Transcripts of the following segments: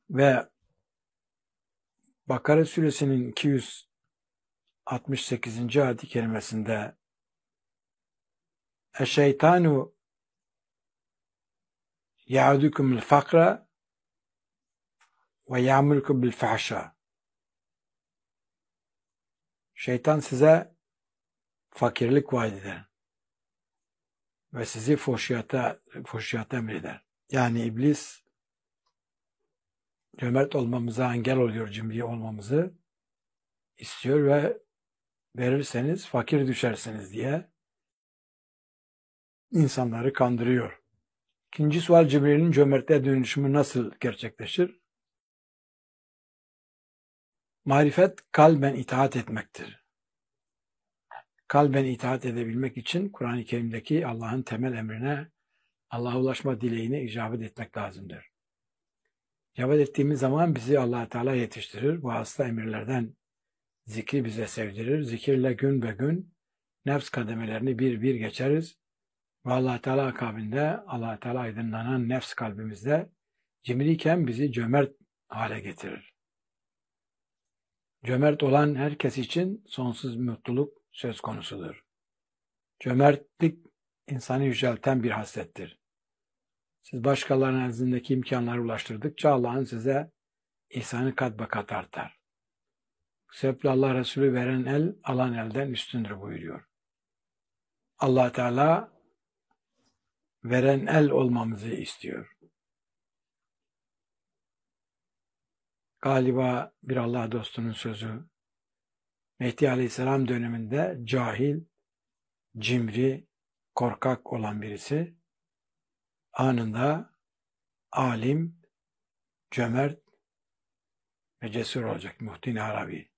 Ve Bakara suresinin 268. ayet-i kerimesinde "Eşşeytanu ya'dukumul fakra ve ya'murukum bil fahşa." Şeytan size fakirlik vaat eder ve sizi fuhşiyata emreder. Yani iblis cömert olmamıza engel oluyor, cimri olmamızı istiyor ve verirseniz fakir düşersiniz diye insanları kandırıyor. İkinci sual, cimriliğin cömertliğe dönüşümü nasıl gerçekleşir? Marifet kalben itaat etmektir. Kalben itaat edebilmek için Kur'an-ı Kerim'deki Allah'ın temel emrine, Allah'a ulaşma dileğine icabet etmek lazımdır. İcabet ettiğimiz zaman bizi Allah Teala yetiştirir. Bu hasta emirlerden zikri bize sevdirir. Zikirle gün be gün nefs kademelerini bir bir geçeriz. Ve Allah Teala akabinde Allah Teala aydınlanan nefs kalbimizde cimriyken bizi cömert hale getirir. Cömert olan herkes için sonsuz mutluluk söz konusudur. Cömertlik insanı yücelten bir haslettir. Siz başkalarının elinizdeki imkanları ulaştırdıkça Allah'ın size ihsanı kat be kat artar. Bu sebeple Allah Resulü veren el alan elden üstündür buyuruyor. Allah Teala veren el olmamızı istiyor. Galiba bir Allah dostunun sözü, Mehdi Aleyhisselam döneminde cahil, cimri, korkak olan birisi anında alim, cömert ve cesur olacak. Muhittin Arabi.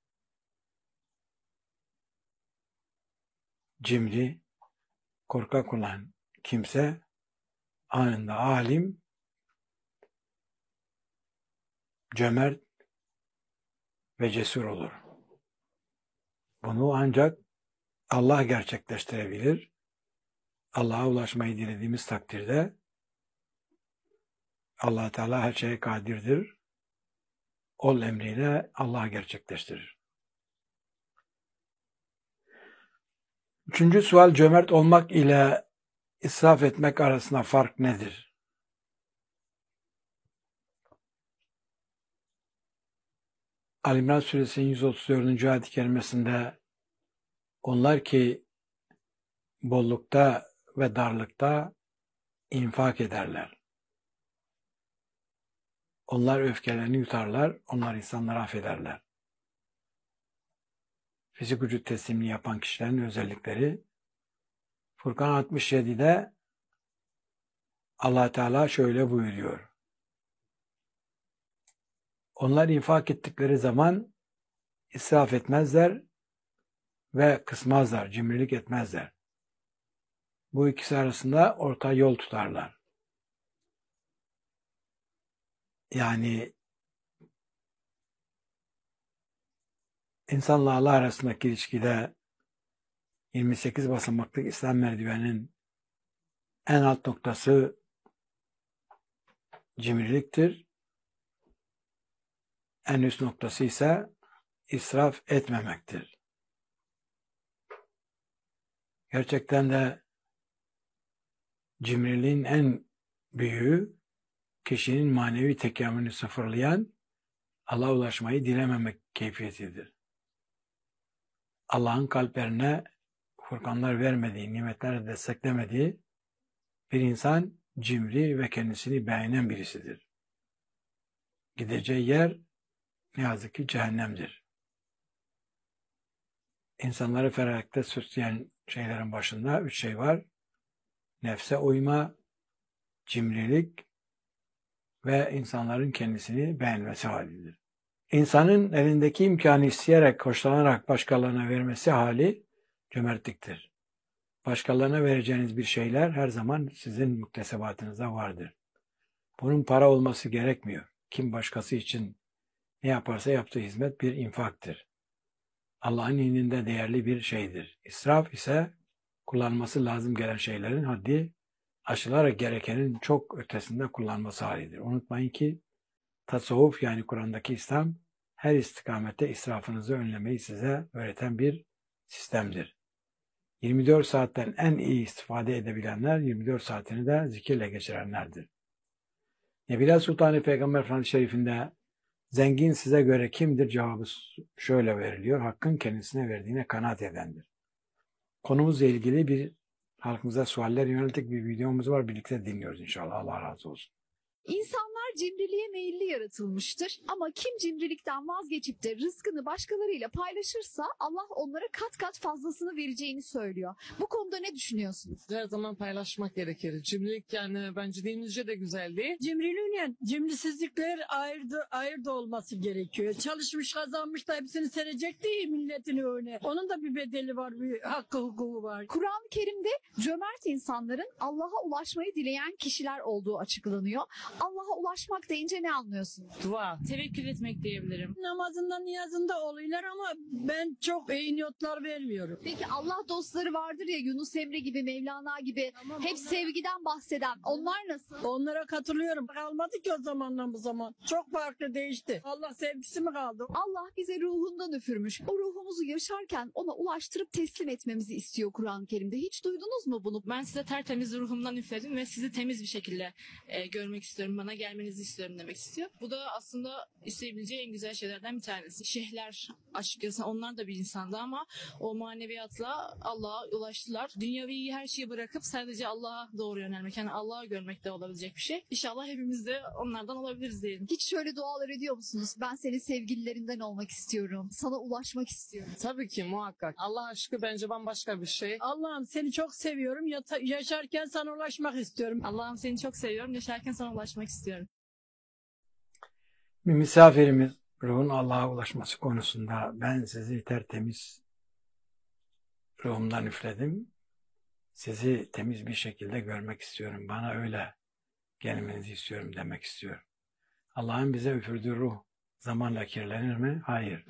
Cimri, korkak olan kimse anında alim, cömert ve cesur olur. Bunu ancak Allah gerçekleştirebilir. Allah'a ulaşmayı dilediğimiz takdirde Allah Teala her şeye kadirdir. Ol emriyle Allah gerçekleştirir. Üçüncü sual, cömert olmak ile israf etmek arasında fark nedir? Ali-İmran suresinin 134. ayet-i kerimesinde onlar ki bollukta ve darlıkta infak ederler. Onlar öfkelerini yutarlar, onlar insanları affederler. Fizik vücut teslimini yapan kişilerin özellikleri. Furkan 67'de Allah Teala şöyle buyuruyor. Onlar infak ettikleri zaman israf etmezler ve kısmazlar, cimrilik etmezler. Bu ikisi arasında orta yol tutarlar. Yani insanla Allah arasındaki ilişkide 28 basamaklık İslam merdiveninin en alt noktası cimriliktir. En üst noktası ise israf etmemektir. Gerçekten de cimriliğin en büyüğü kişinin manevi tekamülünü sıfırlayan Allah'a ulaşmayı dilememek keyfiyetidir. Allah'ın kalplerine furkanlar vermediği, nimetler desteklemediği bir insan cimri ve kendisini beğenen birisidir. Gideceği yer ne yazık ki cehennemdir. İnsanları felakete süsleyen şeylerin başında 3 şey var. Nefse uyma, cimrilik ve insanların kendisini beğenmesi halidir. İnsanın elindeki imkanı isteyerek, hoşlanarak başkalarına vermesi hali cömertliktir. Başkalarına vereceğiniz bir şeyler her zaman sizin muktesebatınızda vardır. Bunun para olması gerekmiyor. Kim başkası için ne yaparsa yaptığı hizmet bir infaktır. Allah'ın indinde değerli bir şeydir. İsraf ise kullanması lazım gelen şeylerin haddi aşılarak gerekenin çok ötesinde kullanması halidir. Unutmayın ki Tasavvuf yani Kur'an'daki İslam her istikamette israfınızı önlemeyi size öğreten bir sistemdir. 24 saatten en iyi istifade edebilenler 24 saatini de zikirle geçirenlerdir. Nebiler Sultanı Peygamber Efendimiz Şerif'inde zengin size göre kimdir cevabı şöyle veriliyor. Hakkın kendisine verdiğine kanaat edendir. Konumuzla ilgili bir halkımıza sualler yönelik bir videomuz var. Birlikte dinliyoruz inşallah. Allah razı olsun. İnsanlar cimriliğe meyilli yaratılmıştır ama kim cimrilikten vazgeçip de rızkını başkalarıyla paylaşırsa Allah onlara kat kat fazlasını vereceğini söylüyor. Bu konuda ne düşünüyorsunuz? Her zaman paylaşmak gerekir. Cimrilik yani bence dinimizce de güzel değil. Cimriliğin cimrisizlikler ayrı olması gerekiyor. Çalışmış kazanmış da hepsini serecek değil milletin önüne. Onun da bir bedeli var, bir hakkı hukuku var. Kur'an-ı Kerim'de cömert insanların Allah'a ulaşmayı dileyen kişiler olduğu açıklanıyor. Allah'a ulaşmak deyince ne anlıyorsunuz? Dua. Tevekkül etmek diyebilirim. Namazında niyazında oluyorlar ama ben çok iyi niyotlar vermiyorum. Peki Allah dostları vardır ya Yunus Emre gibi, Mevlana gibi Tamam, hep sevgiden bahseden. Onlar nasıl? Onlara katılıyorum. Kalmadı ki o zamandan bu zaman. Çok farklı değişti. Allah sevgisi mi kaldı? Allah bize ruhundan üfürmüş. O ruhumuzu yaşarken ona ulaştırıp teslim etmemizi istiyor Kur'an-ı Kerim'de. Hiç duydunuz mu bunu? Ben size tertemiz ruhumdan üfledim ve sizi temiz bir şekilde görmek istiyorum. Bana gelmenizi istiyorum demek istiyor. Bu da aslında isteyebileceği en güzel şeylerden bir tanesi. Şeyhler açıkçası onlar da bir insandı ama o maneviyatla Allah'a ulaştılar. Dünyavi her şeyi bırakıp sadece Allah'a doğru yönelmek. Yani Allah'ı görmek de olabilecek bir şey. İnşallah hepimiz de onlardan olabiliriz diyelim. Hiç şöyle dualar ediyor musunuz? Ben senin sevgililerinden olmak istiyorum. Sana ulaşmak istiyorum. Tabii ki muhakkak. Allah aşkı bence bambaşka bir şey. Allah'ım seni çok seviyorum. Yaşarken sana ulaşmak istiyorum. Allah'ım seni çok seviyorum. Yaşarken sana ulaşmak istiyorum. Bir misafirimiz ruhun Allah'a ulaşması konusunda ben sizi tertemiz ruhumdan üfledim. Sizi temiz bir şekilde görmek istiyorum. Bana öyle gelmenizi istiyorum demek istiyorum. Allah'ın bize üfürdüğü ruh zamanla kirlenir mi? Hayır.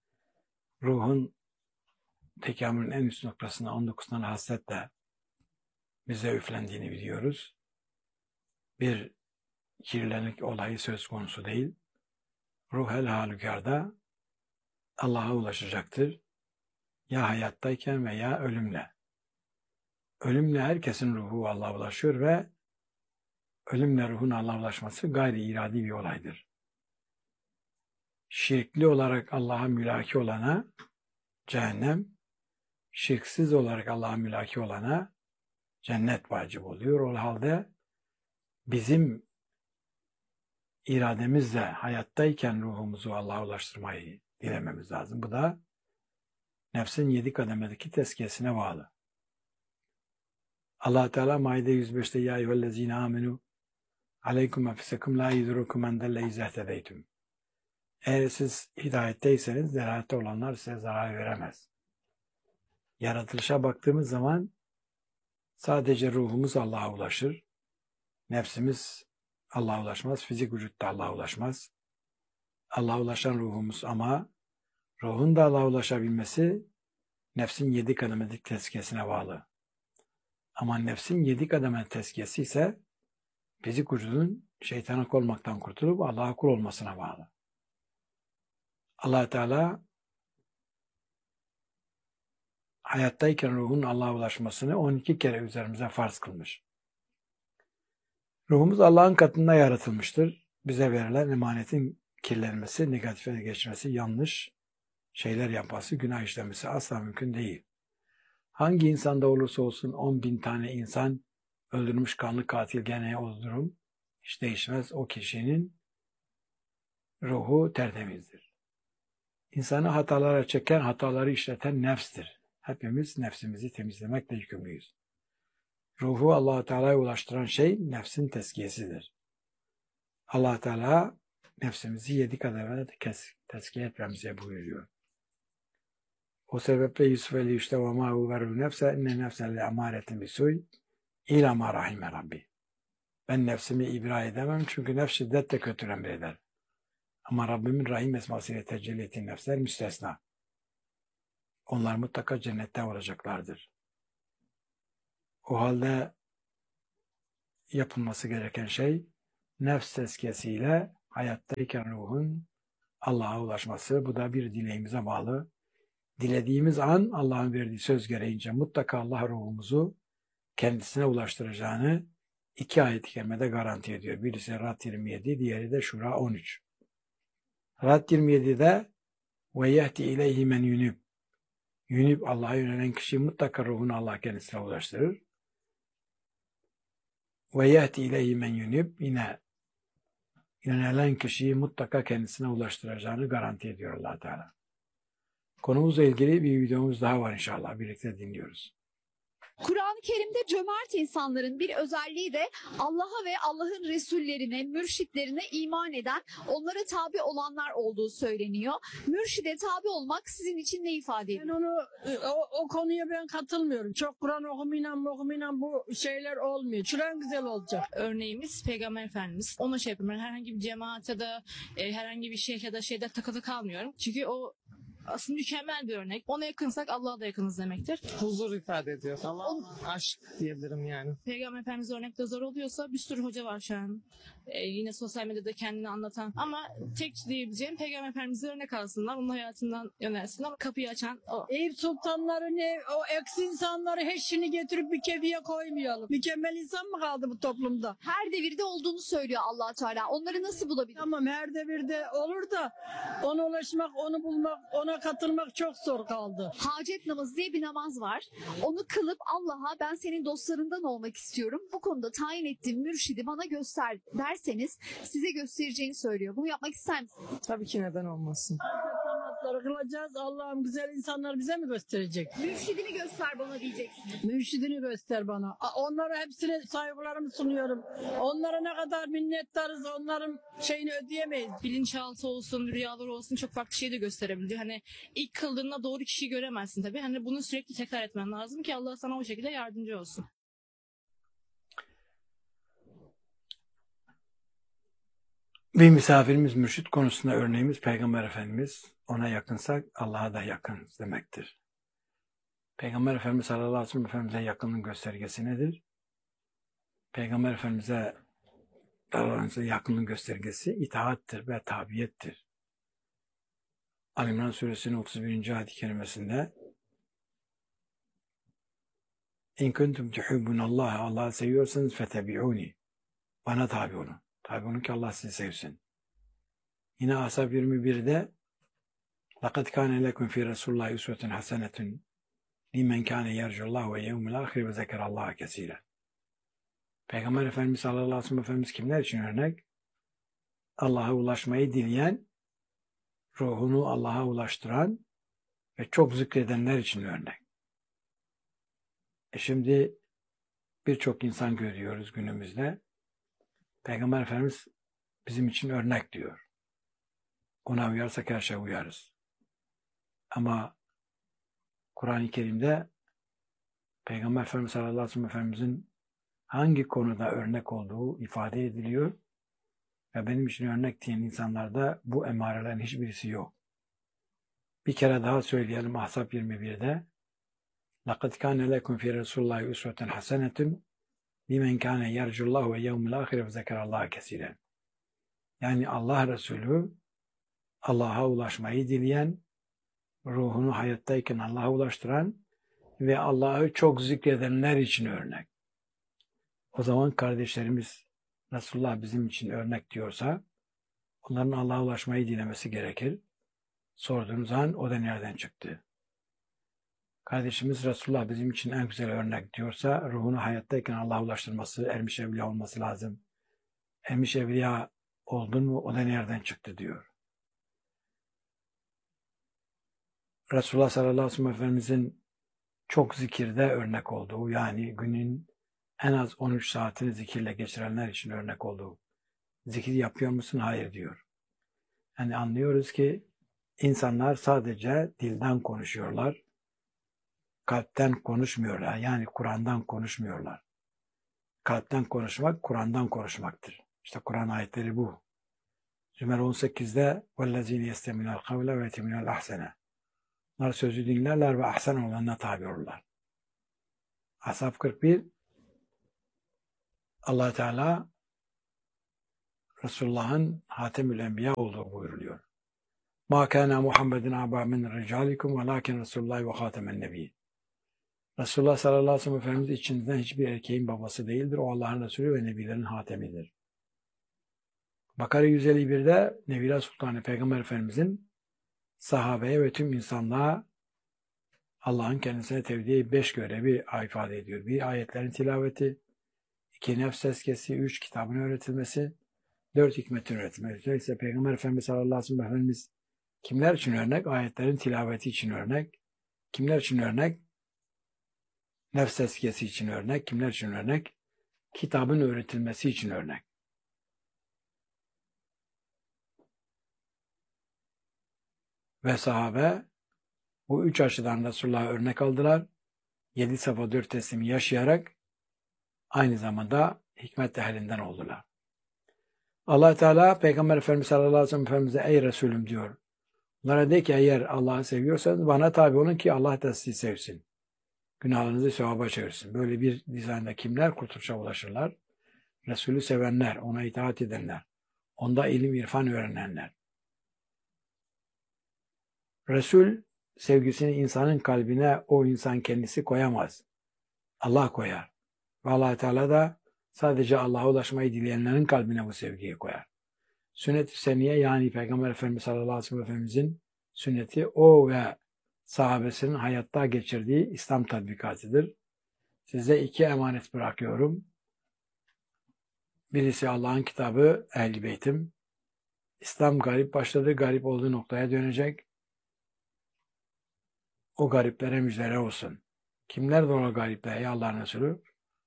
Ruhun tekamülün en üst noktasında 19 tane hasletle bize üflendiğini biliyoruz. Bir kirlilik olayı söz konusu değil. Ruh el halükarda Allah'a ulaşacaktır. Ya hayattayken veya ölümle. Ölümle herkesin ruhu Allah'a ulaşıyor ve ölümle ruhun Allah'a ulaşması gayri iradi bir olaydır. Şirkli olarak Allah'a mülaki olana cehennem, şirksiz olarak Allah'a mülaki olana cennet vacip oluyor. O halde bizim irademizle hayattayken ruhumuzu Allah'a ulaştırmayı dilememiz lazım. Bu da nefsin 7 kademedeki tezkiyesine bağlı. Allah Teala Maide 105'te ya eyyühellezine amenu aleykum enfusekum la yedurrukum men delle izâ ihtedeytüm. Eğer siz hidayetteyseniz delalette olanlar size zarar veremez. Yaratılışa baktığımız zaman sadece ruhumuz Allah'a ulaşır. Nefsimiz Allah'a ulaşmaz. Fizik vücut da Allah'a ulaşmaz. Allah'a ulaşan ruhumuz ama ruhun da Allah'a ulaşabilmesi nefsin 7 kademelik tezkiyesine bağlı. Ama nefsin 7 kademe tezkiyesi ise fizik vücudun şeytana kul olmaktan kurtulup Allah'a kul olmasına bağlı. Allah Teala hayattayken ruhun Allah'a ulaşmasını 12 kere üzerimize farz kılmış. Ruhumuz Allah'ın katında yaratılmıştır. Bize verilen emanetin kirlenmesi, negatife geçmesi, yanlış şeyler yapması, günah işlemesi asla mümkün değil. Hangi insanda olursa olsun 10.000 tane insan öldürmüş kanlı katil gene o durum hiç değişmez. O kişinin ruhu tertemizdir. İnsanı hatalara çeken, hataları işleten nefstir. Hepimiz nefsimizi temizlemekle yükümlüyüz. Ruhu Allah-u Teala'ya ulaştıran şey nefsin tezkiyesidir. Allah Teala nefsimizi 7 kademede tezkiye etmemize buyuruyor. O sebeple Yusuf işte ve ma uveru nefse inne nefsen le amaretin bisuy ila ma rahime Rabbi. Ben nefsimi ibra edemem çünkü nefs şiddetle kötü emreder. Ama Rabbimin rahim esmasıyla tecelli ettiği nefsler müstesna. Onlar mutlaka cennette olacaklardır. O halde yapılması gereken şey nefs tezkiyesiyle hayattayken ruhun Allah'a ulaşması. Bu da bir dileğimize bağlı. Dilediğimiz an Allah'ın verdiği söz gereğince mutlaka Allah ruhumuzu kendisine ulaştıracağını 2 ayet-i kerimede garanti ediyor. Birisi Rad 27, diğeri de Şura 13. Rad 27'de ve yehti ileyhi men yunib. Yunib, Allah'a yönelen kişi mutlaka ruhunu Allah kendisine ulaştırır. Ve yehti ileyhi men yunib, yine yönelen kişiyi mutlaka kendisine ulaştıracağını garanti ediyor Allah Teala. Konumuzla ilgili bir videomuz daha var inşallah. Birlikte dinliyoruz. Kur'an-ı Kerim'de cömert insanların bir özelliği de Allah'a ve Allah'ın Resullerine, mürşitlerine iman eden, onlara tabi olanlar olduğu söyleniyor. Mürşide tabi olmak sizin için ne ifade Ben ediyor? onu o konuya ben katılmıyorum. Çok Kur'an okumayla bu şeyler olmuyor. Şuran güzel olacak. Örneğimiz Peygamber Efendimiz. Ona şey yapıyorum. Ben herhangi bir cemaate de herhangi bir şeyh ya da şeyde takılı kalmıyorum. Çünkü o aslında mükemmel bir örnek. Ona yakınsak Allah'a da yakınız demektir. Huzur ifade ediyor. Tamam. Aşk diyebilirim yani. Peygamber Efendimiz örnekte zor oluyorsa bir sürü hoca var şu an. Yine sosyal medyada kendini anlatan. Ama tek diyebileceğim Peygamber Efendimiz'e örnek alsınlar. Onun hayatından yönelsinler. Kapıyı açan o. Eyüp sultanları ne, o eksi insanları heşini getirip bir kefiye koymayalım. Mükemmel insan mı kaldı bu toplumda? Her devirde olduğunu söylüyor Allah Teala. Onları nasıl bulabilir? Tamam, her devirde olur da ona ulaşmak, onu bulmak, ona katılmak çok zor kaldı. Hacet namazı diye bir namaz var. Onu kılıp Allah'a ben senin dostlarından olmak istiyorum. Bu konuda tayin ettiğim mürşidi bana göster derseniz size göstereceğini söylüyor. Bunu yapmak ister misiniz? Tabii ki neden olmasın. Namazları kılacağız. Allah'ım güzel insanlar bize mi gösterecek? Mürşidini göster bana diyeceksiniz. Mürşidini göster bana. Onlara hepsine saygılarımı sunuyorum. Onlara ne kadar minnettarız, onların şeyini ödeyemeyiz. Bilinçaltı olsun, rüyalar olsun çok farklı şey de gösterebiliyor. Hani ilk kıldığında doğru kişiyi göremezsin tabii. Hani bunu sürekli tekrar etmen lazım ki Allah sana o şekilde yardımcı olsun. Bir misafirimiz mürşit konusunda örneğimiz Peygamber Efendimiz. Ona yakınsak Allah'a da yakınız demektir. Peygamber Efendimiz sallallahu aleyhi ve sellem Efendimiz'e yakınlığın göstergesi nedir? Peygamber Efendimiz'e yakınlığın göstergesi itaattir ve tabiyettir. Ali İmran Suresinin 31. ayet-i kerimesinde İn kuntum tuhibbunallaha, Allah'ı seviyorsanız fetebi'uni. Bana tabi olun. Tabi olun ki Allah sizi sevsin. Yine Ashab 21'de لَقَدْ كَانَ لَكُمْ فِي رَسُولِ اللّٰهِ اُسْوَةٌ حَسَنَةٌ لِمَنْ كَانَ يَرْجُ اللّٰهُ وَيَوْمُ الْآخِرِ وَذَكَرَ اللّٰهَ كَثِيرًا. Peygamber Efendimiz sallallahu aleyhi ve sellem Efendimiz kimler için örnek? Allah'a ulaşmayı dileyen, ruhunu Allah'a ulaştıran ve çok zikredenler için örnek. Şimdi birçok insan görüyoruz günümüzde. Peygamber Efendimiz bizim için örnek diyor. Ona uyarsak her şeye uyarız. Ama Kur'an-ı Kerim'de Peygamber Efendimiz sallallahu aleyhi ve sellem Efendimizin hangi konuda örnek olduğu ifade ediliyor ve benim için örnek diyen insanlarda bu emarelerin hiçbirisi yok. Bir kere daha söyleyelim Ahzab 21'de لَقَدْ كَانَ لَكُمْ فِي رَسُولِ اللّٰهِ اُسْوَةٌ حَسَنَةٌ لِمَنْ كَانَ يَرْجُ اللّٰهُ وَيَوْمُ الْآخِرِ وَذَكَرَ اللّٰهَ كَثِيرًا. Yani Allah Resulü Allah'a ulaşmayı dileyen, ruhunu hayattayken Allah'a ulaştıran ve Allah'ı çok zikredenler için örnek. O zaman kardeşlerimiz Resulullah bizim için örnek diyorsa onların Allah'a ulaşmayı dilemesi gerekir. Sorduğunuz zaman o da nereden çıktı? Kardeşimiz Resulullah bizim için en güzel örnek diyorsa ruhunu hayattayken Allah'a ulaştırması, ermiş evliya olması lazım. Ermiş evliya oldun mu o da nereden çıktı diyor. Resulullah sallallahu aleyhi ve sellem Efendimizin çok zikirde örnek olduğu, yani günün en az 13 saatini zikirle geçirenler için örnek olduğu. Zikir yapıyor musun? Hayır diyor. Yani anlıyoruz ki insanlar sadece dilden konuşuyorlar. Kalpten konuşmuyorlar. Yani Kur'an'dan konuşmuyorlar. Kalpten konuşmak, Kur'an'dan konuşmaktır. İşte Kur'an ayetleri bu. Zümer 18'de وَالَّذ۪ينَ يَسْتَمِنَ الْقَوْلَ وَيَتِمِنَ الْاَحْسَنَ. Onlar sözü dinlerler ve ahsen olanına tabi olurlar. Ashab 41 Allah Teala Resulullah'ın Hatemül Enbiya olduğu buyuruluyor. Ma kana Muhammedun aba min ricalikum velakin Resulullah ve hatemen nebi. Resulullah sallallahu aleyhi ve sellem Efendimiz içinizden hiçbir erkeğin babası değildir. O Allah'ın Resulü ve Nebilerin hatemidir. Bakara 151'de Nebiler Sultanı Peygamber Efendimizin sahabeye ve tüm insanlığa Allah'ın kendisine tevdi 5 görevi ifade ediyor. 1. Ayetlerin tilaveti, 2. Nefs tezkiyesi, 3. Kitabın öğretilmesi, 4. Hikmetin öğretilmesi. Dolayısıyla Peygamber Efendimiz sallallahu aleyhi ve sellem Efendimiz kimler için örnek? Ayetlerin tilaveti için örnek. Kimler için örnek? Nefs tezkiyesi için örnek. Kimler için örnek? Kitabın öğretilmesi için örnek. Ve sahabe bu 3 açıdan Resulullah'a örnek aldılar. 7 safa 4 teslimi yaşayarak aynı zamanda hikmet ehlinden oldular. Allah Teala Peygamber Efendimiz sallallahu aleyhi ve sellem Efendimiz'e ey Resulüm diyor. Onlara de ki eğer Allah'ı seviyorsanız bana tabi olun ki Allah da sizi sevsin. Günahlarınızı sevaba çevirsin. Böyle bir dizayında kimler kurtuluşa ulaşırlar? Resulü sevenler, ona itaat edenler, onda ilim irfan öğrenenler. Resul sevgisini insanın kalbine o insan kendisi koyamaz. Allah koyar. Ve Allah Teala da sadece Allah'a ulaşmayı dileyenlerin kalbine bu sevgiyi koyar. Sünnet-i seniye yani Peygamber Efendimiz sallallahu aleyhi ve sellem Efendimizin sünneti o ve sahabesinin hayatta geçirdiği İslam tatbikatıdır. Size 2 emanet bırakıyorum. Birisi Allah'ın kitabı Ehl-i Beytim. İslam garip başladı, garip olduğu noktaya dönecek. O gariplere müjdeler olsun. Kimlerdir o garipler ey Allah'ın Resulü?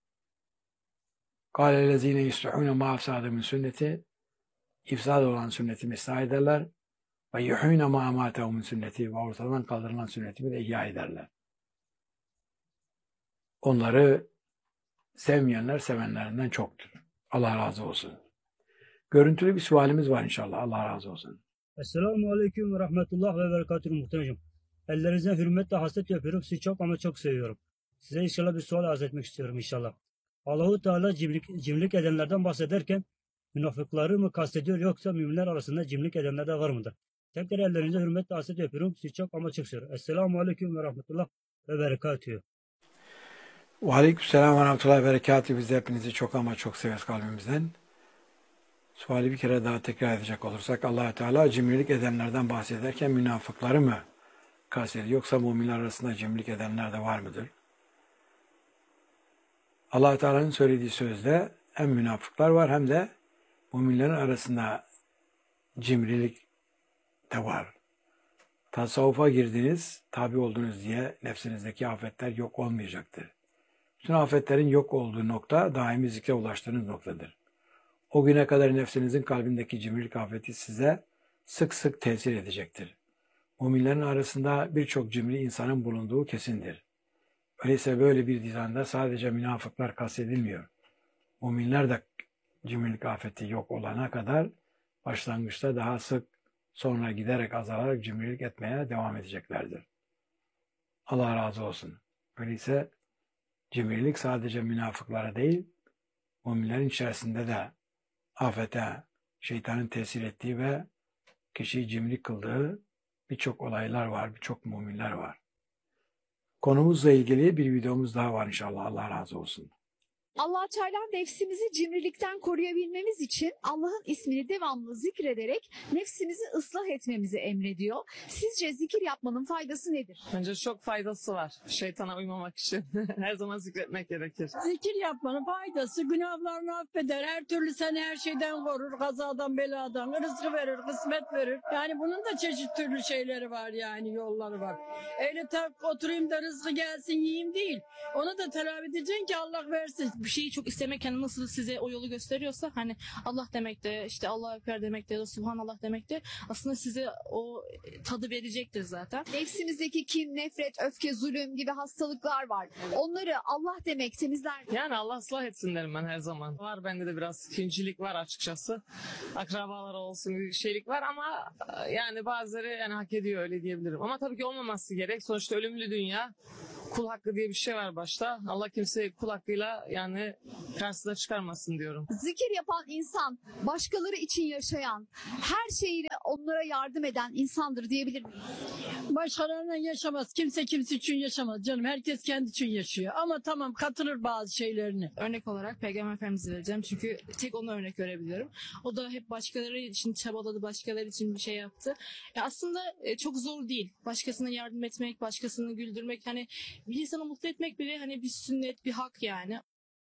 قَالَ الَّذ۪ينَ يُسْلُحُونَ مَا اَفْسَادُ مِنْ sünneti ifsad olan sünnetimi ıslah ederler. Ve yuhûne mâ emâtehu min sünneti ve ortadan kaldırılan sünnetimi de ihya ederler. Onları sevmeyenler sevenlerinden çoktur. Allah razı olsun. Görüntülü bir sualimiz var inşallah. Allah razı olsun. Esselamu Aleyküm ve Rahmetullah ve Berekatuhu muhtemelen. Ellerinizden hürmetle hasret yapıyorum. Sizi çok ama çok seviyorum. Size inşallah bir sual arz etmek istiyorum inşallah. Allahu Teala cimrilik edenlerden bahsederken münafıkları mı kastediyor yoksa müminler arasında cimrilik edenler de var mıdır? Tekrar ellerinize hürmetle hasret yapıyorum. Sizi çok ama çok seviyorum. Esselamu Aleyküm ve Rahmetullah ve Berekatuhu. Ve aleykümselam ve rahmetullahi ve berekatuhu. Biz de hepinizi çok ama çok severiz kalbimizden. Suali bir kere daha tekrar edecek olursak Allah Teala cimrilik edenlerden bahsederken münafıkları mı kastediyor yoksa müminler arasında cimrilik edenler de var mıdır? Allah Teala'nın söylediği sözde hem münafıklar var hem de müminlerin arasında cimrilik de var. Tasavvufa girdiniz, tabi oldunuz diye nefsinizdeki afetler yok olmayacaktır. Bütün afetlerin yok olduğu nokta daimi zikre ulaştığınız noktadır. O güne kadar nefsinizin kalbindeki cimrilik afeti size sık sık tesir edecektir. Müminlerin arasında birçok cimri insanın bulunduğu kesindir. Öyleyse böyle bir dizanda sadece münafıklar kastedilmiyor. Müminler de cimrilik afeti yok olana kadar başlangıçta daha sık sonra giderek azalarak cimrilik etmeye devam edeceklerdir. Allah razı olsun. Öyleyse cimrilik sadece münafıklara değil, müminlerin içerisinde de afete, şeytanın tesir ettiği ve kişiyi cimri kıldığı birçok olaylar var, birçok müminler var. Konumuzla ilgili bir videomuz daha var inşallah. Allah razı olsun. Allah Teala nefsimizi cimrilikten koruyabilmemiz için Allah'ın ismini devamlı zikrederek nefsimizi ıslah etmemizi emrediyor. Sizce zikir yapmanın faydası nedir? Bence çok faydası var. Şeytana uymamak için. Her zaman zikretmek gerekir. Zikir yapmanın faydası günahlarını affeder. Her türlü seni her şeyden korur. Kazadan beladan rızkı verir, kısmet verir. Yani bunun da çeşit türlü şeyleri var yani yolları var. Öyle tak oturayım da rızkı gelsin yiyeyim değil. Onu da talep edeceksin ki Allah versin. Bir şeyi çok istemek yani nasıl size o yolu gösteriyorsa hani Allah demek de işte Allahu Ekber demek de ya da Subhanallah demek de aslında size o tadı verecektir zaten. Nefsimizdeki kin, nefret, öfke, zulüm gibi hastalıklar var. Onları Allah demek temizler mi? Yani Allah ıslah etsin derim ben her zaman. Var bende de biraz kincilik var açıkçası. Akrabalar olsun bir şeylik var ama yani bazıları yani hak ediyor öyle diyebilirim. Ama tabii ki olmaması gerek. Sonuçta ölümlü dünya. kul hakkı diye bir şey var başta. Allah kimseyi kul hakkıyla yani karşısına çıkarmasın diyorum. Zikir yapan insan, başkaları için yaşayan, her şeyiyle onlara yardım eden insandır diyebilir miyiz? Başkalarına yaşamaz. Kimse için yaşamaz canım. Herkes kendi için yaşıyor. Ama tamam, katılır bazı şeylerini. Örnek olarak Peygamber Efendimiz'i vereceğim. Çünkü tek ona örnek verebiliyorum. O da hep başkaları için çabaladı, başkaları için bir şey yaptı. Aslında çok zor değil. Başkasına yardım etmek, başkasını güldürmek, hani bir insanı mutlu etmek bile hani bir sünnet, bir hak yani.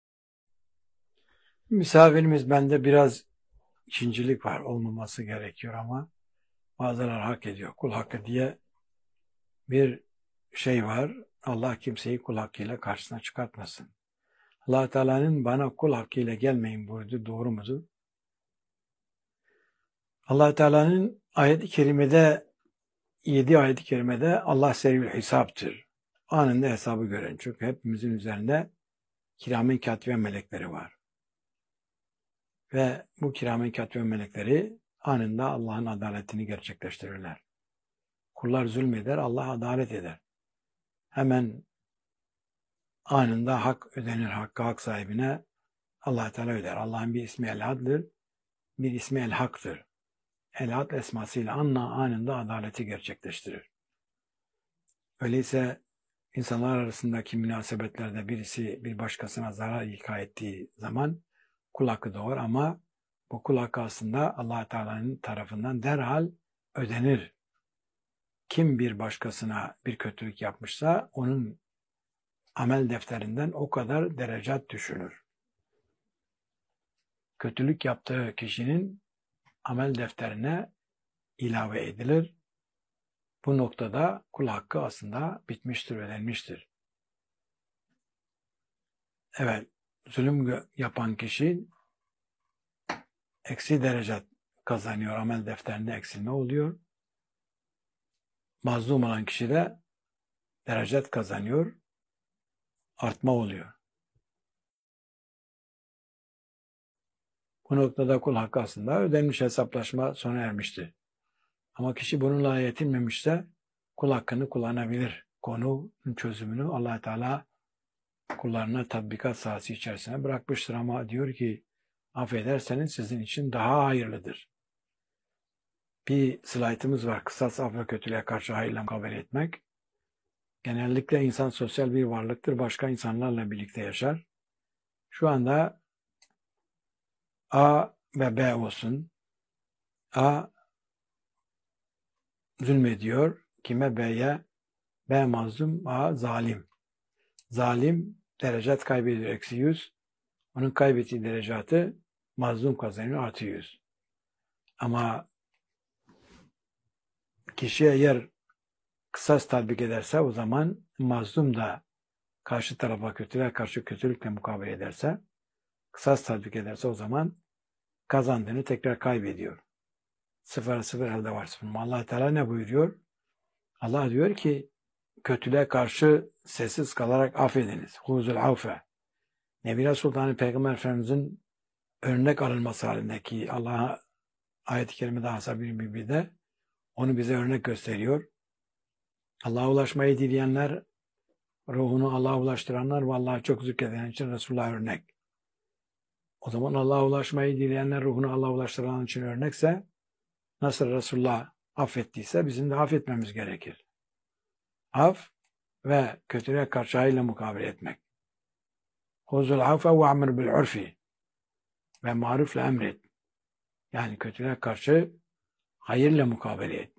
Misafirimiz bende biraz ikincilik var, olmaması gerekiyor ama bazıları hak ediyor. Kul hakkı diye bir şey var. Allah kimseyi kul hakkıyla karşısına çıkartmasın. Allah Teala'nın bana kul hakkıyla gelmeyin buyurdu. Doğru mudur? Allah Teala'nın ayet-i kerimede 7 ayet-i kerimede Allah serivül hesaptır. Anında hesabı gören. Çünkü hepimizin üzerinde kiramen katibe melekleri var. Ve bu kiramen katibe melekleri anında Allah'ın adaletini gerçekleştirirler. Kullar zulmeder, Allah adalet eder. Hemen anında hak ödenir, hakkı hak sahibine Allah Teala öder. Allah'ın bir ismi El-Had'dır, bir ismi El-Hak'tır. El-Had esmasıyla anında adaleti gerçekleştirir. Öyleyse insanlar arasındaki münasebetlerde birisi bir başkasına zarar ilka ettiği zaman kul hakkı doğar ama bu kul hakkı aslında Allah Teala'nın tarafından derhal ödenir. Kim bir başkasına bir kötülük yapmışsa onun amel defterinden o kadar derecat düşülür. Kötülük yaptığı kişinin amel defterine ilave edilir. Bu noktada kul hakkı aslında bitmiştir, ödenmiştir. Evet, zulüm yapan kişi eksi derecat kazanıyor, amel defterinde eksilme oluyor. Mazlum olan kişi de derecat kazanıyor, artma oluyor. Bu noktada kul hakkı aslında ödenmiş, hesaplaşma sona ermiştir. Ama kişi bununla yetinmemişse kul hakkını kullanabilir. Konunun çözümünü Allah Teala kullarına tatbikat sahası içerisine bırakmıştır ama diyor ki affederseniz sizin için daha hayırlıdır. Bir slaytımız var. Kısas af ve kötülüğe karşı hayırla mukabele etmek. Genellikle insan sosyal bir varlıktır. Başka insanlarla birlikte yaşar. Şu anda A ve B olsun. A zulmediyor. Kime? B'ye. B mazlum, A zalim. Zalim derecat kaybediyor. Eksi 100. Onun kaybettiği derecatı mazlum kazanıyor. Artı 100. Ama kişi eğer kısas tatbik ederse o zaman mazlum da karşı tarafa kötülüğe karşı kötülükle mukabele ederse, kısas tatbik ederse o zaman kazandığını tekrar kaybediyor. Sıfıra sıfır elde var sıfır. Allah Teala ne buyuruyor? Allah diyor ki kötülüğe karşı sessiz kalarak affediniz. Huzul avfe. Nebine Sultanı Peygamber Efendimiz'in örnek alınması halindeki Allah'a ayet-i kerimede Hasabi Bibi'de onu bize örnek gösteriyor. Allah'a ulaşmayı dileyenler, ruhunu Allah'a ulaştıranlar ve Allah'a çok zikreden için Resulullah örnek. O zaman Allah'a ulaşmayı dileyenler, ruhunu Allah'a ulaştıranlar için örnekse, nasıl Resulullah affettiyse bizim de affetmemiz gerekir. Af ve kötülüğe karşı hayırla mukabele etmek. Huzul affe ve amr bil urfi ve marufla emret. Yani kötülüğe karşı hayırla mukabele et.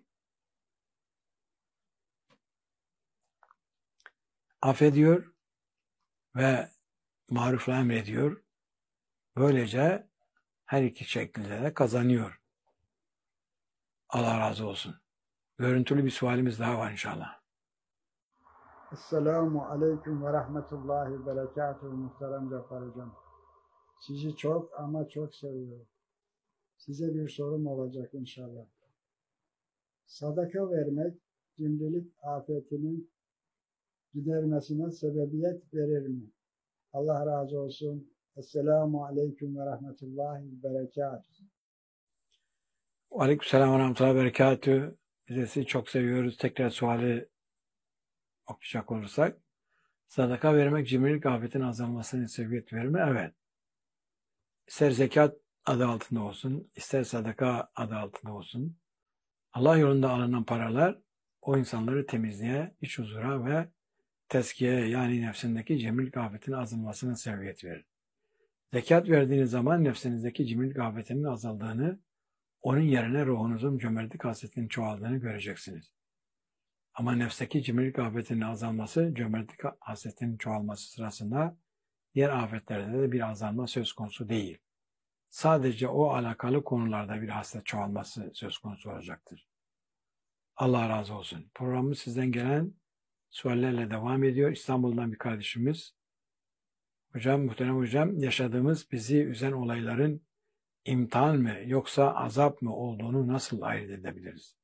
Affediyor ve marufla emrediyor. Böylece her iki şekilde de kazanıyor. Allah razı olsun. Görüntülü bir sualimiz daha var inşallah. Esselamu Aleyküm ve Rahmetullahi ve Berekatuhu muhterem Cafer Hocam. Sizi çok ama çok seviyorum. Size bir sorum olacak inşallah. Sadaka vermek cimrilik afetinin gidermesine sebebiyet verir mi? Allah razı olsun. Esselamu Aleyküm ve Rahmetullahi ve Berekatuhu. Aleykümselam ve rahmetullahi ve berekatühü. Biz de sizi çok seviyoruz. Tekrar suali okuyacak olursak. Sadaka vermek cimrilik afetin azalmasına sebebiyet verir mi? Evet. İster zekat adı altında olsun, ister sadaka adı altında olsun. Allah yolunda alınan paralar o insanları temizliğe, iç huzura ve tezkiyeye, yani nefsindeki cimrilik afetinin azalmasına sebebiyet verir. Zekat verdiğiniz zaman nefsinizdeki cimrilik afetinin azaldığını, onun yerine ruhunuzun cömertlik hasretinin çoğaldığını göreceksiniz. Ama nefsteki cimrilik afetinin azalması, cömertlik hasretinin çoğalması sırasında diğer afetlerde de bir azalma söz konusu değil. Sadece o alakalı konularda bir hasret çoğalması söz konusu olacaktır. Allah razı olsun. Programımız sizden gelen suallerle devam ediyor. İstanbul'dan bir kardeşimiz. Hocam, muhterem hocam, yaşadığımız bizi üzen olayların imtihan mı yoksa azap mı olduğunu nasıl ayırt edebiliriz?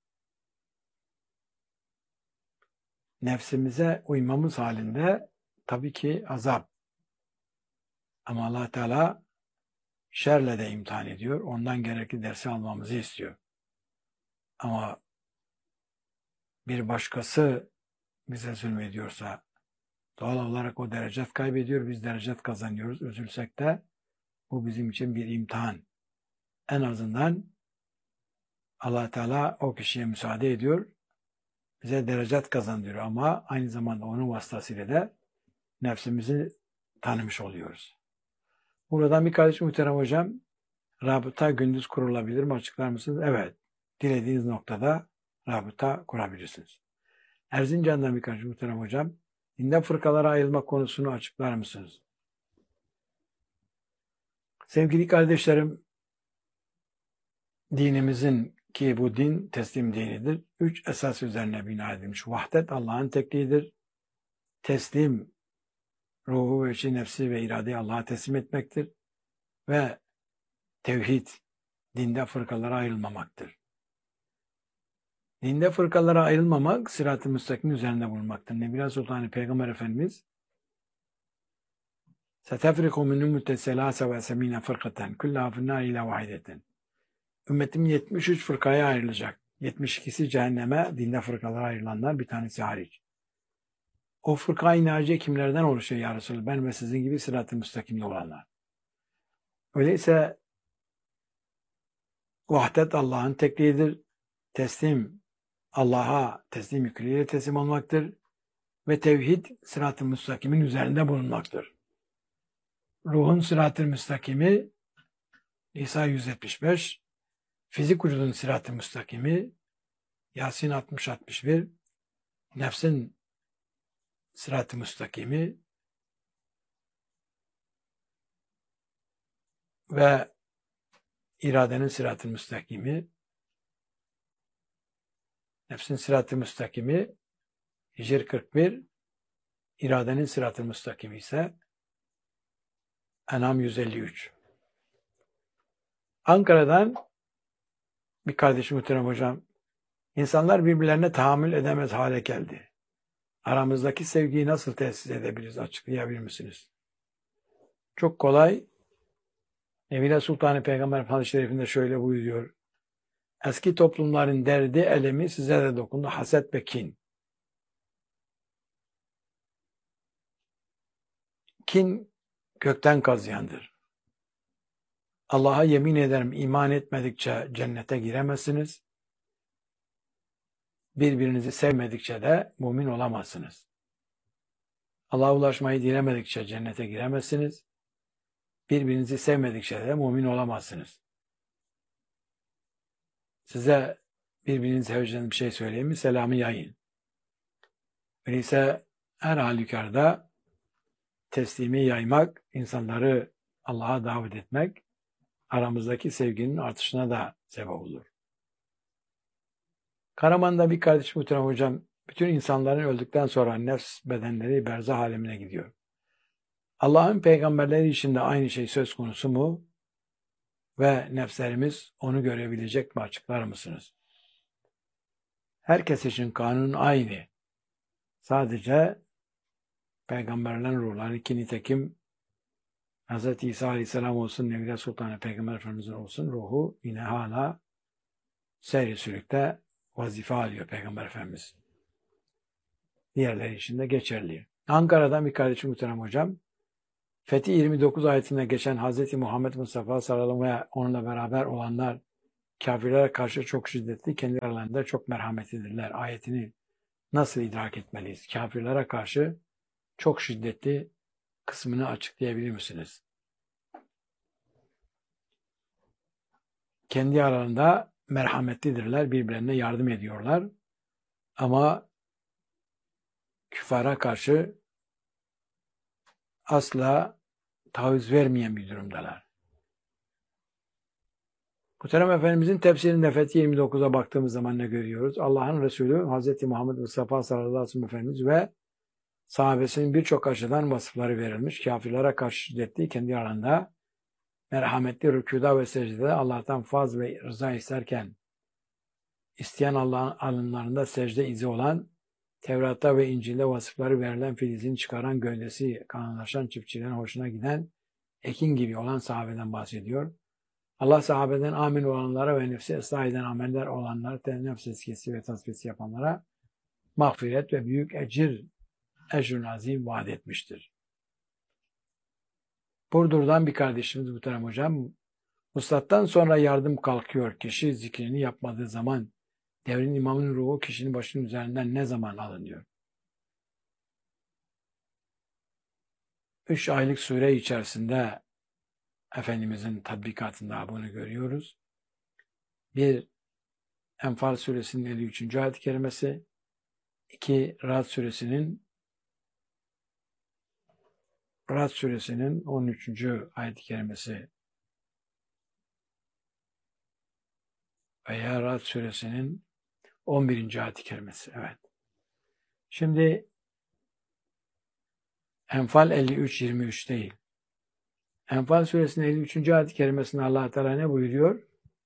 Nefsimize uymamız halinde tabii ki azap. Ama Allah Teala şerle de imtihan ediyor. Ondan gerekli dersi almamızı istiyor. Ama bir başkası bize zulmediyorsa doğal olarak o derecet kaybediyor, biz derecet kazanıyoruz. Üzülsek de bu bizim için bir imtihan. En azından Allah Teala o kişiye müsaade ediyor, bize derecet kazandırıyor ama aynı zamanda onun vasıtasıyla da nefsimizi tanımış oluyoruz. Buradan bir kardeşim, muhterem hocam, rabıta gündüz kurulabilir mi, açıklar mısınız? Evet, dilediğiniz noktada rabıta kurabilirsiniz. Erzincan'dan bir kardeşim, muhterem hocam, dinde fırkalara ayrılma konusunu açıklar mısınız? Sevgili kardeşlerim, dinimizin, ki bu din teslim dinidir, 3 esas üzerine bina edilmiş. Vahdet Allah'ın tekliğidir. Teslim, ruhu ve içi, nefsi ve iradeyi Allah'a teslim etmektir. Ve tevhid, dinde fırkalara ayrılmamaktır. Dinde fırkalara ayrılmamak, sırat-ı müstakim üzerinde bulunmaktır. Nebi Sultan Peygamber Efendimiz سَتَفْرِقُ مِنْ اُمُّتَ سَلَاسَ وَسَم۪ينَ فَرْقَةً كُلَّهَا فِي النَّارِ اِلَى وَاحِدَةً. Ümmetim 73 fırkaya ayrılacak. 72'si cehenneme, dinde fırkalara ayrılanlar, bir tanesi hariç. O fırka-i naciye kimlerden oluşuyor ya Resulallah? Ben ve sizin gibi sırat-ı müstakimde olanlar. Öyleyse vahdet Allah'ın tekliğidir. Teslim Allah'a teslim yüküyle teslim olmaktır. Ve tevhid sırat-ı müstakimin üzerinde bulunmaktır. Ruhun sırat-ı müstakimi İsa 175, fizik vücudun sırat-ı müstakimi Yasin 60-61, nefsin sırat-ı müstakimi ve iradenin sırat-ı müstakimi. Nefsin sırat-ı müstakimi Hicr 41, iradenin sırat-ı müstakimi ise En'am 153. Ankara'dan bir kardeşim, muhterem hocam, insanlar birbirlerine tahammül edemez hale geldi. Aramızdaki sevgiyi nasıl tesis edebiliriz, açıklayabilir misiniz? Çok kolay. Nebi Sultan Peygamber Hadis-i Şerif'inde şöyle buyuruyor. Eski toplumların derdi, elemi size de dokundu, haset ve kin. Kin gökten kazıyandır. Allah'a yemin ederim, iman etmedikçe cennete giremezsiniz. Birbirinizi sevmedikçe de mümin olamazsınız. Allah'a ulaşmayı dilemedikçe cennete giremezsiniz. Birbirinizi sevmedikçe de mümin olamazsınız. Size birbirinizi seveceğiniz bir şey söyleyeyim mi? Selamı yayın. Öyleyse her halükarda teslimi yaymak, insanları Allah'a davet etmek, aramızdaki sevginin artışına da sebep olur. Karaman'da bir kardeşim, muhterem hocam, bütün insanların öldükten sonra nefs bedenleri berzah alemine gidiyor. Allah'ın peygamberleri için de aynı şey söz konusu mu? Ve nefslerimiz onu görebilecek mi, açıklar mısınız? Herkes için kanun aynı. Sadece peygamberlerin ruhları, ki nitekim Hz. İsa Aleyhisselam olsun, Nebi Sultan Peygamber Efendimiz'in olsun, ruhu yine hala seyri sülükte vazife alıyor Peygamber Efendimiz. Diğerleri için de geçerli. Ankara'dan bir kardeşim muhterem hocam. Fetih 29 ayetinde geçen Hz. Muhammed Mustafa sallallahu aleyhi ve onunla beraber olanlar kafirlere karşı çok şiddetli, kendi aralarında çok merhametlidirler. Ayetini nasıl idrak etmeliyiz? Kafirlere karşı çok şiddetli kısmını açıklayabilir misiniz? Kendi aralarında merhametlidirler, birbirlerine yardım ediyorlar. Ama küfara karşı asla taviz vermeyen bir durumdalar. Muhterem Efendimizin tefsirinde Fetih 29'a baktığımız zaman ne görüyoruz? Allah'ın Resulü Hz. Muhammed Mustafa sallallahu aleyhi ve sellem Efendimiz ve sahabesinin birçok açıdan vasıfları verilmiş. Kafirlere karşı şiddetli, kendi aralarında merhametli, rükûda ve secdede Allah'tan faz ve rıza isterken isteyen Allah'ın alınlarında secde izi olan, Tevrat'ta ve İncil'de vasıfları verilen filizini çıkaran, gövdesi kanlılaşan çiftçilerin hoşuna giden ekin gibi olan sahabeden bahsediyor. Allah sahabeden amin olanlara ve nefsi ıslah eden ameller olanlara, nefs tezkiyesi ve tasfiyesi yapanlara mağfiret ve büyük ecr-ü azim vaat etmiştir. Burdur'dan bir kardeşimiz muhterem hocam, Vuslattan sonra yardım kalkıyor. Kişi zikrini yapmadığı zaman devrin imamının ruhu kişinin başının üzerinden ne zaman alınıyor? 3 aylık süre içerisinde Efendimizin tatbikatında bunu görüyoruz. 1. Enfal suresinin 53. ayet-i kerimesi, 2. Ra'd suresinin 13. ayet-i kerimesi veya Ra'd suresinin 11. ayet-i kerimesi. Evet. Şimdi Enfal 53-23 değil. Enfal suresinin 53. ayet-i kerimesinde Allah Teala ne buyuruyor?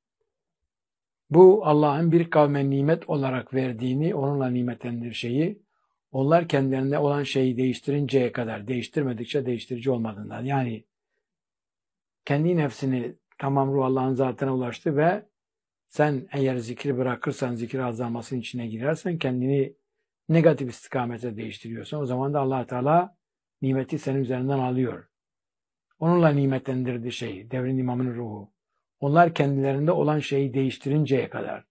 Bu Allah'ın bir kavme nimet olarak verdiğini, onunla nimetlendir şeyi, onlar kendilerinde olan şeyi değiştirinceye kadar, değiştirmedikçe değiştirici olmadığından. Yani kendi nefsini tamam ruh Allah'ın zatına ulaştı ve sen eğer zikri bırakırsan, zikir azalmasının içine girersen, kendini negatif istikamete değiştiriyorsun. O zaman da Allah Teala nimeti senin üzerinden alıyor. Onunla nimetlendirdiği şey, devrin imamının ruhu. Onlar kendilerinde olan şeyi değiştirinceye kadar.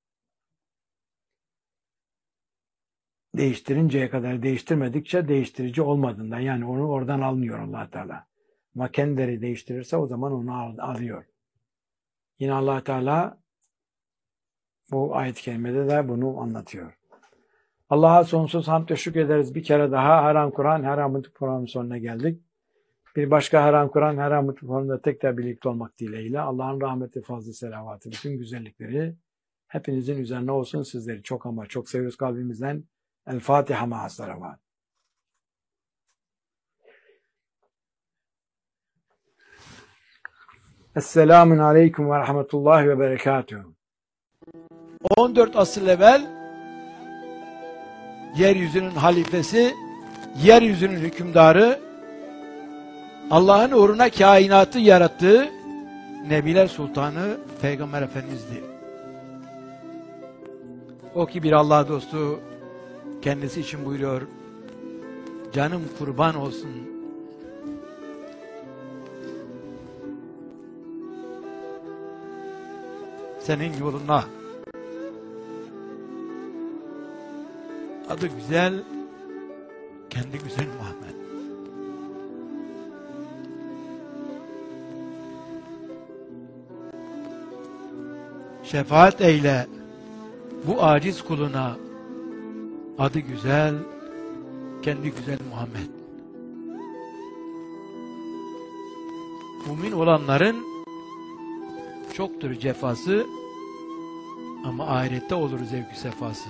Değiştirinceye kadar, değiştirmedikçe değiştirici olmadığından. Yani onu oradan almıyor Allah Teala. Ama kendileri değiştirirse o zaman onu alıyor. Yine Allah Teala bu ayet-i kerimede de bunu anlatıyor. Allah'a sonsuz hamd ve şükrederiz. Bir kere daha Haram Kur'an, Haram Kur'an'ın sonuna geldik. Bir başka Haram Kur'an, Haram Kur'an'da tekrar birlikte olmak dileğiyle Allah'ın rahmeti, fazlı, selavatı, bütün güzellikleri hepinizin üzerine olsun. Sizleri çok ama çok seviyoruz kalbimizden. El Fatiha ma'as-salavat. Esselamun aleyküm ve rahmetullahi ve berekatuhu. 14 asır evvel yeryüzünün halifesi, yeryüzünün hükümdarı, Allah'ın uğruna kainatı yarattığı Nebiler Sultanı Peygamber Efendimiz'di. O ki bir Allah dostu, kendisi için buyuruyor, canım kurban olsun senin yoluna. Adı güzel, kendi güzel Muhammed. Şefaat eyle bu aciz kuluna. Adı güzel, kendi güzel Muhammed. Mümin olanların çoktur cefası ama ahirette olur zevk-i sefası.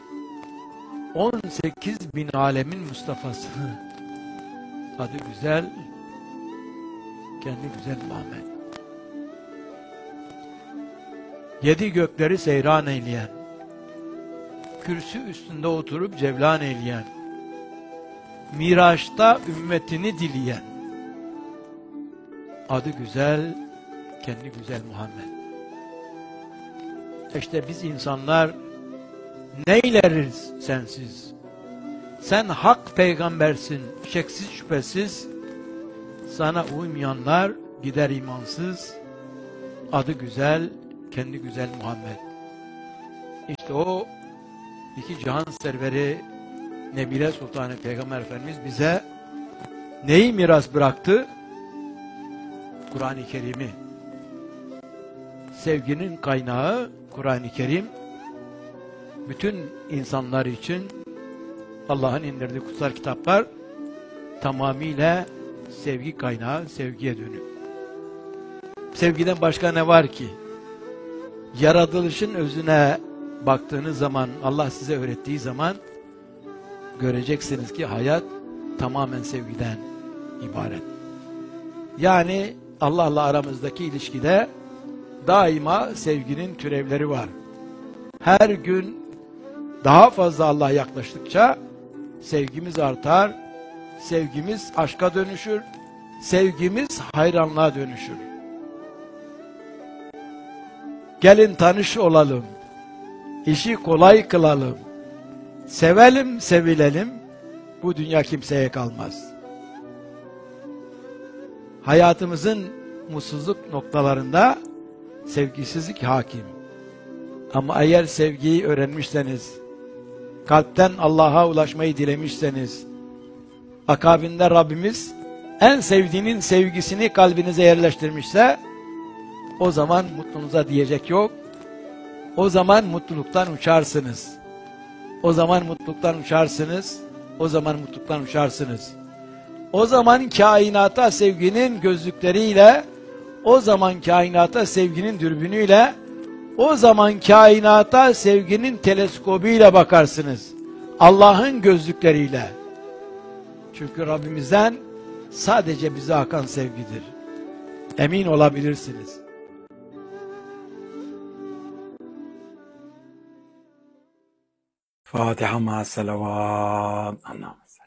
18 bin alemin Mustafa'sı. Adı güzel, kendi güzel Muhammed. 7 gökleri seyran eyleyen, kürsü üstünde oturup cevlan eyleyen, Miraç'ta ümmetini dileyen, adı güzel, kendi güzel Muhammed. İşte biz insanlar neyleriz sensiz? Sen hak peygambersin, şeksiz şüphesiz. Sana uymayanlar gider imansız. Adı güzel, kendi güzel Muhammed. İşte o iki cihan serveri Nebile Sultanı Peygamber Efendimiz bize neyi miras bıraktı? Kur'an-ı Kerim'i. Sevginin kaynağı Kur'an-ı Kerim. Bütün insanlar için Allah'ın indirdiği kutsal kitaplar tamamıyla sevgi kaynağı, sevgiye dönük. Sevgiden başka ne var ki? Yaratılışın özüne baktığınız zaman, Allah size öğrettiği zaman göreceksiniz ki hayat tamamen sevgiden ibaret. Yani Allah'la aramızdaki ilişkide daima sevginin türevleri var. Her gün daha fazla Allah'a yaklaştıkça sevgimiz artar, sevgimiz aşka dönüşür, sevgimiz hayranlığa dönüşür. Gelin tanış olalım, işi kolay kılalım, sevelim sevilelim, bu dünya kimseye kalmaz. Hayatımızın mutsuzluk noktalarında sevgisizlik hakim. Ama eğer sevgiyi öğrenmişseniz, kalpten Allah'a ulaşmayı dilemişseniz, akabinde Rabbimiz en sevdiğinin sevgisini kalbinize yerleştirmişse, o zaman mutluluğunuza diyecek yok. O zaman mutluluktan uçarsınız. O zaman mutluluktan uçarsınız. O zaman mutluluktan uçarsınız. O zaman kainata sevginin gözlükleriyle, o zaman kainata sevginin dürbünüyle, o zaman kainata sevginin teleskobuyla bakarsınız. Allah'ın gözlükleriyle. Çünkü Rabbimizden sadece bize akan sevgidir. Emin olabilirsiniz. Fatiha ma selavat. Allah'ım.